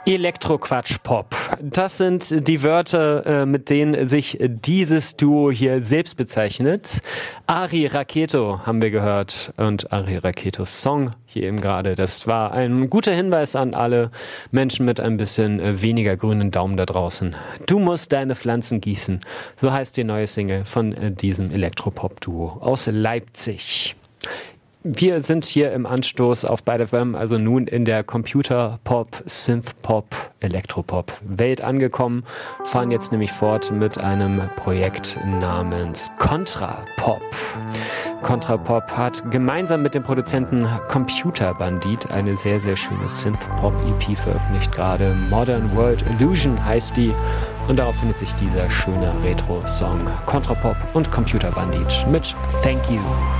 Elektroquatsch-Pop. Das sind die Wörter, mit denen sich dieses Duo hier selbst bezeichnet. Ari Raketo haben wir gehört und Ari Raketos Song hier eben gerade. Das war ein guter Hinweis an alle Menschen mit ein bisschen weniger grünen Daumen da draußen. Du musst deine Pflanzen gießen. So heißt die neue Single von diesem Elektropop-Duo aus Leipzig. Wir sind hier im Anstoß auf Byte FM, also nun in der Computer-Pop, Synth-Pop, Elektropop-Welt angekommen, fahren jetzt nämlich fort mit einem Projekt namens Contrapop. Contrapop hat gemeinsam mit dem Produzenten Computer Bandit eine sehr, sehr schöne Synth-Pop-EP veröffentlicht gerade. Modern World Illusion heißt die und darauf findet sich dieser schöne Retro-Song Contrapop und Computer Bandit mit Thank You.